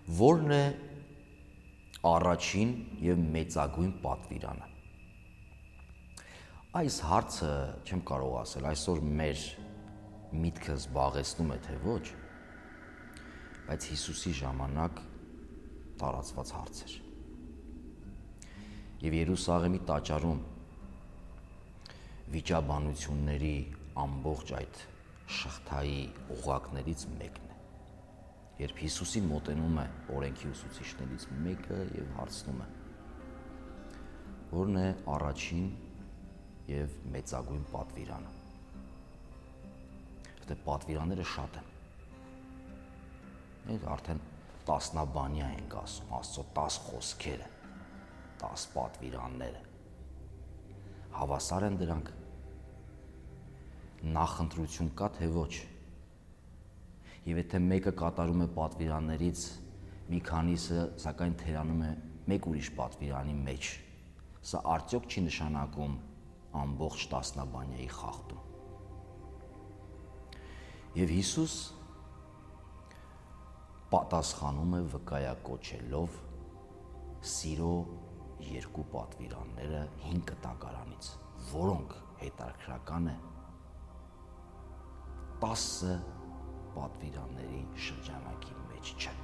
Որն է առաջին եւ մեծագույն պատվիրանը։ Այս հարցը չեմ կարող ասել, այսօր մեր միտքը զբաղեցնում է թե ոչ, բայց Հիսուսի ժամանակ տարածված հարց էր։ Եվ Երուսաղեմի տաճարում վիճաբանությունների ամբողջ այդ շղթայի օղակներից մեկն է, երբ Հիսուսին մոտենում է օրենքի ուսուցիչներից մեկը եւ հարցնում է, որն է առաջին եւ մեծագույն պատվիրանը։ Որտե պատվիրանները շատ են։ Մենք արդեն տասնաբանյա ենք ասում, Աստծո 10 խոսքերը, 10 պատվիրանները։ Հավասար են դրանք։ Նախընտրություն կա թե ոչ։ Եվ եթե մեկը կատարում է պատվիրաններից, մի քանիսը սակայն թերանում է մեկ ուրիշ պատվիրանի մեջ, սա արդյոք չի նշանակում ամբողջ տասնաբանյայի խախտում։ Եվ Հիսուս պատասխանում է վկայակոչելով սիրո երկու պատվիրանները 5 կտակարանից, որոնք հետաքրքրական է 10 պատվիրանների շրջանակի մեջ չեն։